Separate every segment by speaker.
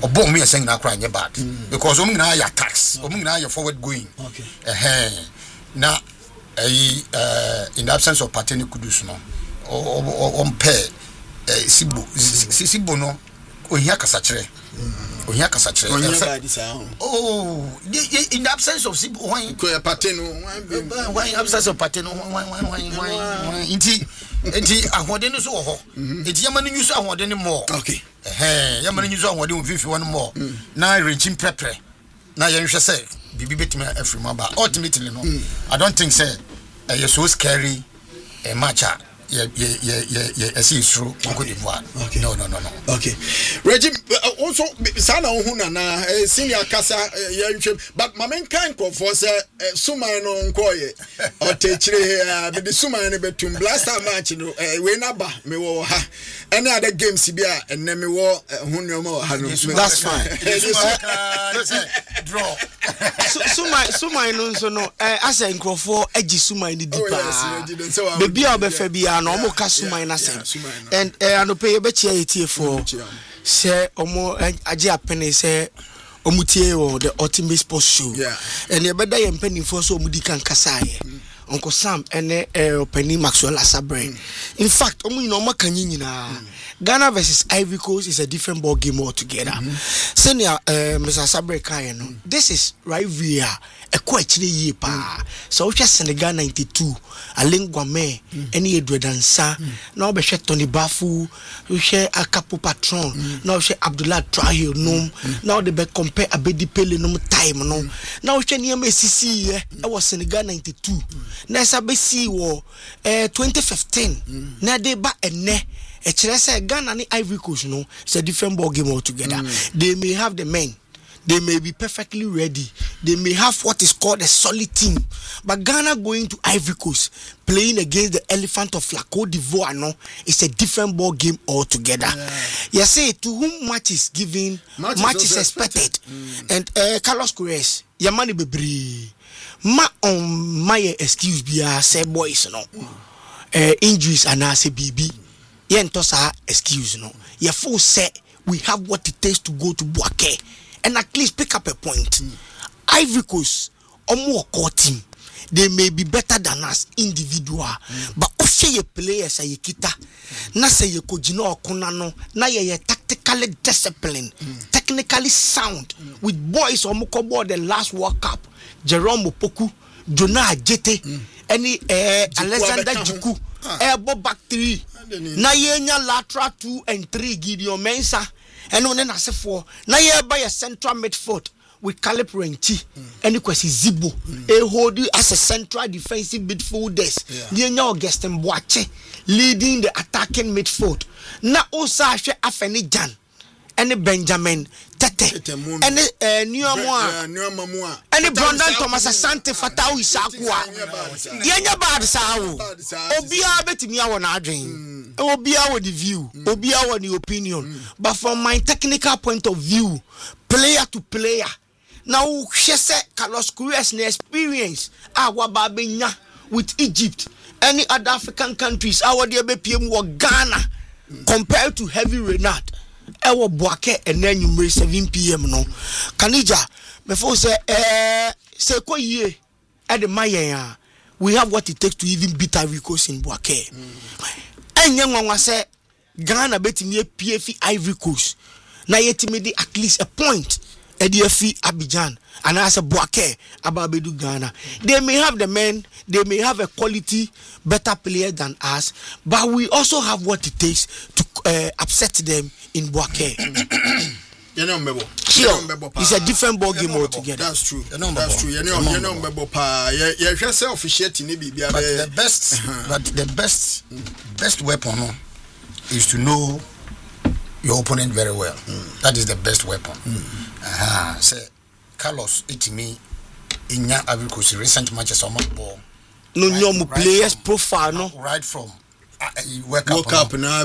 Speaker 1: or bomb me a saying na cry bad because na ya tax na ya forward going now in the absence of Partey Kudus no on pair Sibo no ohia kasachre oh in the absence of Sibo why
Speaker 2: Partey no
Speaker 1: why absence of Partey no why inti ahode no so ho inti yamanu nyuso ahode no more
Speaker 2: okay
Speaker 1: yamanu nyuso ahode on fifi one more na reaching prepare na yenhwe say bibi betima every member ultimately no I don't think say you're so scary a matcha I see through Cote d'Ivoire. Okay. No.
Speaker 2: Okay. Reggie, also, Sana Hunana, senior Casa, but my main kind of was Suma no Koye or Teach the Suma and Betum Blaster match, Wenaba, Mewa, any other game Sibia, and Nemi Hunyomo.
Speaker 3: That's fine.
Speaker 1: Draw.
Speaker 3: Suma no, as a for edgy Suma in the deeper. The beer of Fabia. No mo kasuma ina sem and anope betia etie for say omo age apene say omutie o the ultimate sports show and e beda ye mpanifo so omudi kan kasa ye Uncle Sam ene Penny Maxwell Asabre in fact omo ina omo kan nyina Ghana versus Ivory Coast is a different ball game altogether. Senior Mr. Asabre kan no this is right here a quite ye pa so we Senegal 92 Alengwame any Edwedansa now be she Tony Bafu we share a couple patron now she Abdullah Traoré no now they be compare Abedi Pele no time no now she near MCC I was Senegal 92 na sabe see wo 2015 na dey ba ene e kire say Ghana and Ivory Coast no it's a different ball game altogether. They may have the men, they may be perfectly ready, they may have what is called a solid team, but Ghana going to Ivory Coast playing against the elephant of La Côte d'Ivoire no it's a different ball game altogether. You say to whom much is given much is expected. And Carlos Queiroz yamani bebre ma on my excuse be say boys no injuries and as a BB yentosa excuse no ye full say we have what it takes to go to Boaké and at least pick up a point. Ivory Coast omo core team they may be better than us individual but ofye ye players ye kita na say ye kojina okuna no na ye tactically disciplined technically sound with boys omo ko board the last World Cup Jerome Opoku Jonah Ajete any Alexander Djiku Bob back 3 na yenya lateral 2 and 3 Gideon Mensah and one na say 4 na ye by a central midfield with Caleb Renchi and Kwesi Zibo hold you as a central defensive midfielders yenya Augustin Boache leading the attacking midfield na osa hwe Afeni Jan and Benjamin Tete and Nuamua and Brandon Thomas Asante Fatau Isakwa yenya bad sawo obia betimi awon adwen obia with the view obia with the opinion but from my technical point of view player to player now shese Carlos Queiroz experience awaba benya with Egypt any other African countries our dey be pm wo Ghana compared to Heavy Renard ewo Boaké and then you 7 p.m. no Kanija before say ko ye at the Maya we have what it takes to even beat Ivory Coast in Boaké and young say Ghana betting PFI Ivory Coast na yetimi at least a point EDF Abidjan and as a Boaké Ababedu Ghana they may have the men they may have a quality better player than us but we also have what it takes to upset them in Boaké. Sure, it's a different ball game altogether.
Speaker 2: That's true. That's true.
Speaker 1: But the best weapon is to know your opponent very well. That is the best weapon. Say Carlos Itimi in Ivory Coast recent matches on my ball.
Speaker 3: No players profile no
Speaker 1: right from
Speaker 2: World Cup na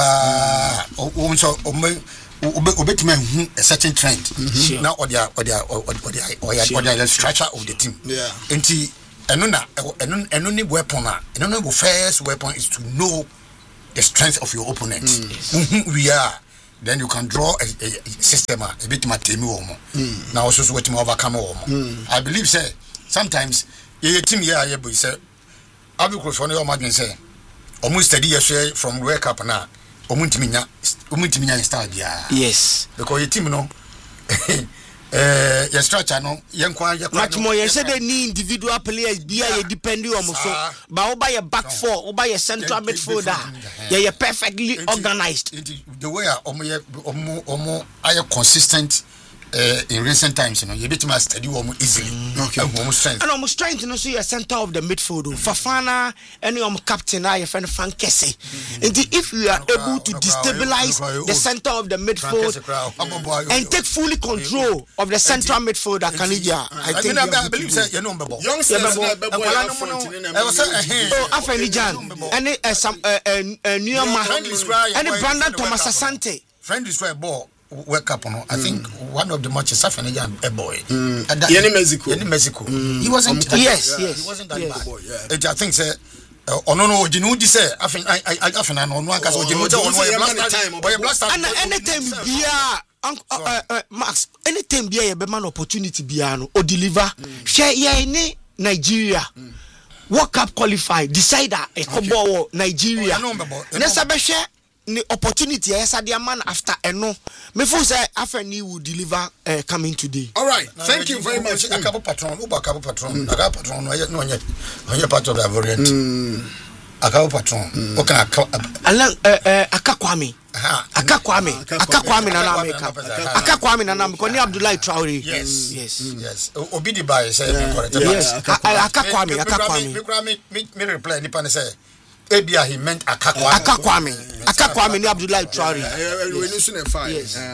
Speaker 1: obetime a certain trend now or the structure of the team enti eno ni weapon the first weapon is to know the strength of your opponent. We are then you can draw a system a bit matemi womo now also so wetin overcome womo I believe say sometimes your team here you say abikro for no imagine say almost study year from wake up now omuntimi nya start dia
Speaker 3: yes
Speaker 1: because your team no your structure no
Speaker 3: much more you say they need individual players be a depending on so but over your back four over your central midfielder you're perfectly organized
Speaker 1: the way omo are consistent in recent times, you know, you must study easily.
Speaker 3: Okay. And strength, you know, so you're center of the midfield. Fafana, any captain, I friend Frank Kesse. And if you are able to destabilize the center of the midfield and take fully control of the central midfielder, Kanija, I think
Speaker 1: I believe that you know,
Speaker 3: any any Brandon Thomas Asante.
Speaker 1: Friend destroy ball. Wake up, I think one of the matches a boy. Mexico. He wasn't.
Speaker 3: Yes.
Speaker 1: He wasn't that bad. I think say. No, Jinu say. I no one can say.
Speaker 3: And anytime be Max. Anytime be a man opportunity be or deliver. Share ye Nigeria. World Cup qualify. Decider a Kobo Nigeria. Nesabeshe. The opportunity yes the man after no me for say afeni will deliver coming today.
Speaker 2: All right, thank you very much.
Speaker 1: A couple patron no part of the variant. A couple patron Akakwame na America. Akakwame na America. Abdullahi Traore. Yes. Obidi by say correct.
Speaker 3: Yes. Akakwame.
Speaker 1: Me reply ni pan say Ebia he meant Akakwame ni Abdullahi Traore.
Speaker 2: We no soon fire.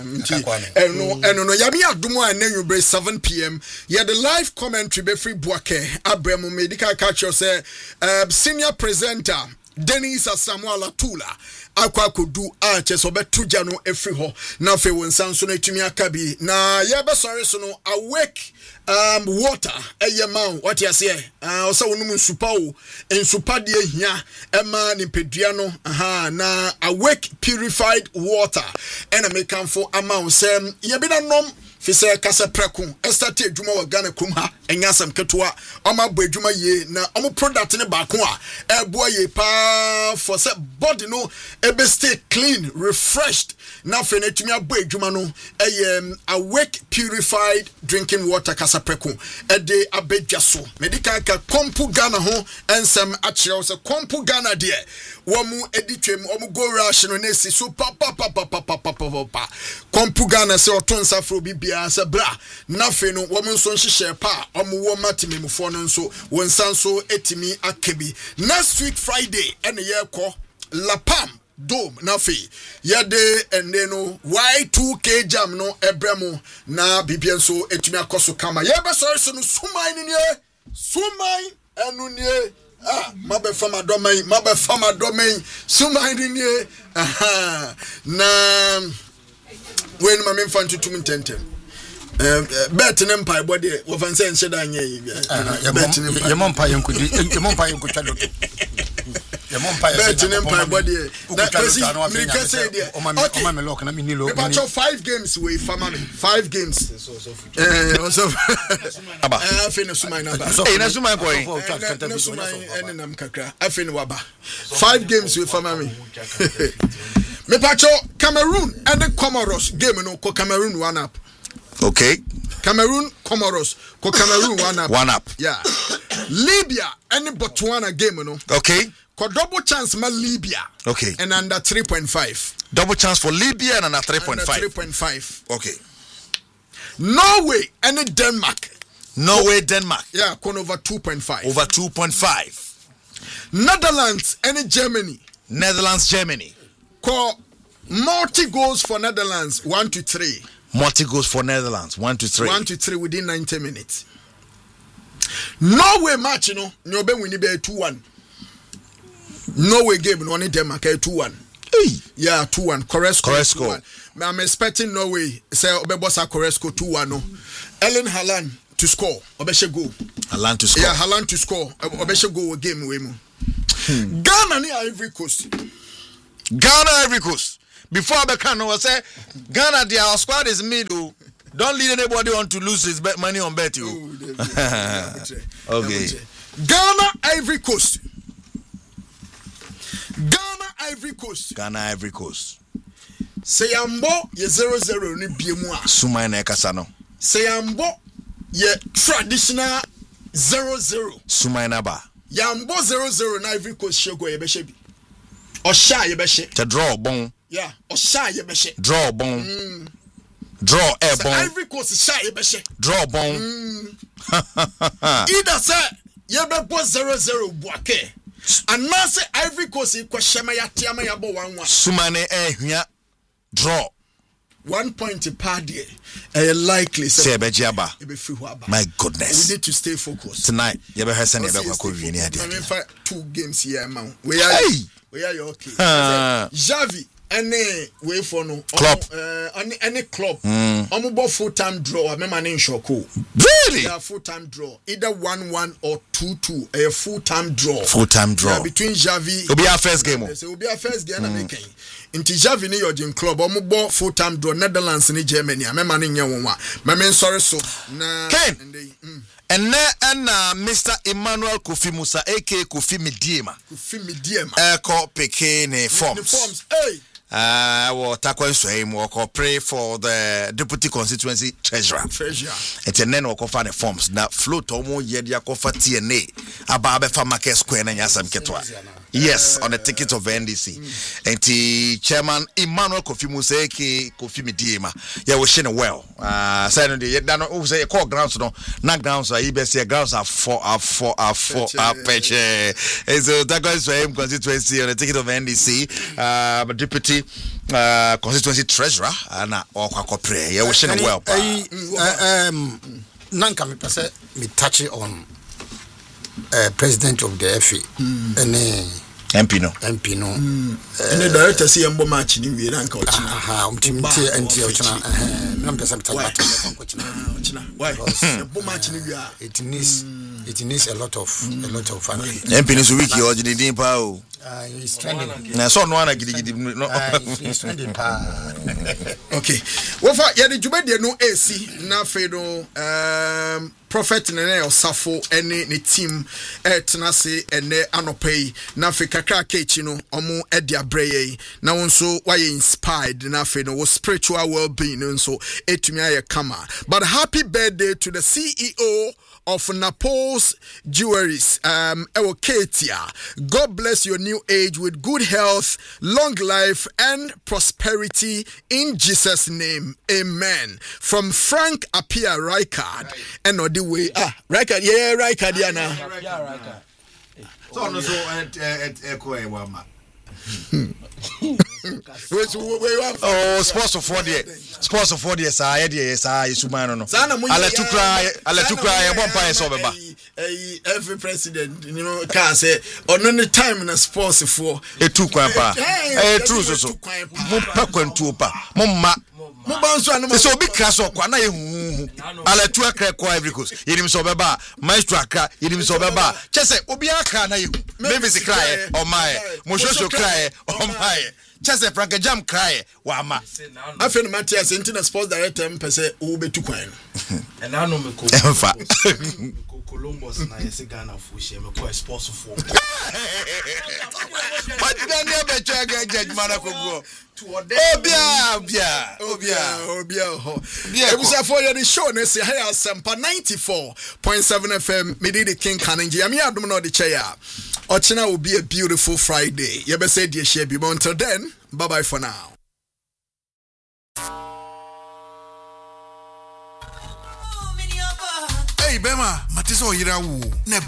Speaker 2: No yami adumo anenyu bre 7 p.m. Yeah, the live commentary be free Buake Abremu medical catcher say senior presenter Dennis Asamoah Tula akwa kodu a cheso betuja no efri ho na fe wonsan so na tumi akabi na ye be sorry so no awake water eyema what you say so wonum nsupa o nsupa de ehia ema ni pedua no na awake purified water ena mekanfo ama sem ye bi na nom fise kasa preku estati adwuma wa Ghana kum ha enyasam ketoa omabɔ adwuma ye na omo product ne ba ko a eboa ye pa for say body no ebe stay clean refreshed na fe na tumi abɔ adwuma no awake purified drinking water kasa preku ede abedwa so medical ka kompu Ghana ho ensem akyerew se kompu Ghana de womu editwem omu go rush no na si so pa kompu Ghana se otonsa fro bibia se bra na fe no womu nso nhyehyɛ pa omu wo matimemfo no nso wonsan so etimi akebi next week Friday ene ye kɔ La Palm Dome na fe yede ene no Y2K jam no ebremu na bibia nso etimi akoso kama ye be sorry so no suman ni suman enu nie mabe fama domain suman ni na when my men fan to tentem bet nem pai body wo fan say nsheda anya yi bet nem pai
Speaker 1: yemon pai nkudi yemon pai nkutwa do
Speaker 2: bet nem pai body na kasi me can say there
Speaker 1: o ma me lock na me ni lock
Speaker 2: about 5 games we fama me 5 games also
Speaker 3: aba
Speaker 2: afin suman na ba
Speaker 3: na suman ko
Speaker 2: na suman enenam kakra afin waba 5 games we fama me me pacho Cameroon and the Comoros game no ko Cameroon 1-up.
Speaker 3: Okay.
Speaker 2: Cameroon Comoros ko Cameroon 1-up.
Speaker 3: 1-up.
Speaker 2: Yeah. Libya and the Botswana game no.
Speaker 3: Okay.
Speaker 2: Ko double chance ma Libya.
Speaker 3: Okay.
Speaker 2: And under 3.5.
Speaker 3: Double chance for Libya and under 3.5.
Speaker 2: Under 3.5.
Speaker 3: Okay.
Speaker 2: Norway and Denmark.
Speaker 3: Denmark.
Speaker 2: Yeah, ko over 2.5.
Speaker 3: Over 2.5.
Speaker 2: Netherlands and Germany.
Speaker 3: Germany.
Speaker 2: Ko multi goals for Netherlands 1-3.
Speaker 3: Multi goals for Netherlands 1-3.
Speaker 2: 1-3 within 90 minutes. Norway match no be win be 2-1. Norway game no only Denmark 2-1.
Speaker 3: Hey.
Speaker 2: Yeah, 2-1. Koresko. I'm expecting Norway say obebosa Koresko 2-1 no. Erling Haaland to score. Obeshe goal.
Speaker 3: Haaland to score.
Speaker 2: Yeah, Haaland to score. Obeshe goal game we mu. Ghana ni Ivory Coast.
Speaker 4: before I can say Ghana, their squad is middle. Don't lead anybody on to lose his money on bet you. Okay.
Speaker 2: Ghana, Ivory Coast. Ghana, Ivory Coast. Sayambo ye 0-0 ni biemwa.
Speaker 4: Suma na kasano.
Speaker 2: Sayambo ye traditional 0-0.
Speaker 4: Suma na ba.
Speaker 2: Yambo 0-0 na Ivory Coast shego ye beshe bi. Osha ye beshe.
Speaker 4: To draw bon.
Speaker 2: Yeah, osha ye beshe.
Speaker 4: Draw bon. Draw air bon.
Speaker 2: Ivory Coast sha ye beshe.
Speaker 4: Draw bon.
Speaker 2: Either say ye be 0-0 buake. And now say Ivory Coast kwashema ya tiama ya bo 1-1.
Speaker 4: Sumane hia draw
Speaker 2: 1 point per day. Likely
Speaker 4: say bejiaba. My
Speaker 2: We
Speaker 4: goodness.
Speaker 2: need to stay focused.
Speaker 4: Tonight, you better send you back ko wini ade.
Speaker 2: 2 games here man. We are okay. Javi any way for no
Speaker 4: club.
Speaker 2: Any club. Omubo full-time draw. Remember name Shoko.
Speaker 4: Really?
Speaker 2: Yeah, full-time draw. Either 1-1 or 2-2. A full-time draw.
Speaker 4: Full-time draw.
Speaker 2: Yeah, between Javi.
Speaker 4: It'll be our first game.
Speaker 2: It will be our first game. Inti Javi ni yojin club. Omubo full-time draw. Netherlands ni Germany. Remember name Nyawanwa. Meme sorry so.
Speaker 4: Ken. And Mr. Emmanuel Kofi Musa, aka Kofi Midiema. Call Pekene forms.
Speaker 2: Hey.
Speaker 4: Takwa Swahim will pray for the deputy constituency treasurer. And then we'll find the forms. Now, float omo yedia kofa TNA. Ababe for market square and yasam ketwa. Yes, on the ticket of NDC. And the chairman Emmanuel Kofi Musa, aka Kofi Midiema. Yeah, we're sharing well. Saying the no say call grounds no, not grounds are EBC grounds are for peche. And so Takwa Swahim constituency on the ticket of NDC. Deputy constituency treasurer and or pray. Yeah, we sharing well.
Speaker 1: Nanka me pese me touch on president of the FA and
Speaker 4: MP no.
Speaker 2: And the director see Mbo match ni we rank ochina.
Speaker 1: Umtimti anti ochina. Me pese me touch ochina.
Speaker 2: Why? Mbo match ni we are.
Speaker 1: It needs a lot of fun.
Speaker 4: MP no so wiki o jini din pa o.
Speaker 1: He's trending.
Speaker 4: Na so no ana gidi no.
Speaker 1: He's trending pa.
Speaker 2: Okay. Wofa ye de djubede no AC na fe no prophet nene osafo ene ne team tenase ene anopai na fe kakra kechi no omo e dia breye na wonso why inspired na fe no spiritual well-being nso etumi aye kama. But happy birthday to the CEO of Naples Jewelries, Ewo Ketia. God bless your new age with good health, long life, and prosperity in Jesus' name. Amen. From Frank Apia Rijkaard. And the way, Rijkaard, yeah, Rijkaard, Diana.
Speaker 4: Oh, sports of 40. Sports of 40 years, I had yes, I Sumano. I let you cry, one pie so
Speaker 2: every president, you know, can say, on any time in a sports for
Speaker 4: a 2 quampa. A true so. Mumpa, Mumma. So big class of Kwana. I let you crack every coast. Yedim so baba, maestro crack, yedim so baba. Just say, Obiaka, maybe the cry, or my, Mosho cry, or my. Just a Frank Jam cry, Wama.
Speaker 2: I feel Matthias into sports director, Pese, Ube to Quine.
Speaker 5: And I know Columbus and I say Ghana for shame, a sports for.
Speaker 4: What did I never judge Manako? Obia. It was a 4-year show, and say, hey, Sampa 94.7 FM, Midi King Kanji. I mean, I don't know the chair. Ochina will be a beautiful Friday. You better say, dear Shabby. Until then, bye bye for now.
Speaker 6: Hey, Bema, Matiso Yirawu.